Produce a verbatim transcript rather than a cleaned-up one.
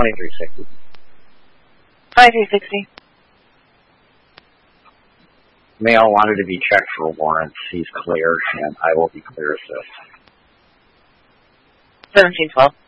twenty-three sixty. twenty-three sixty. Male wanted to be checked for warrants. He's clear, and I will be clear assist. seventeen twelve.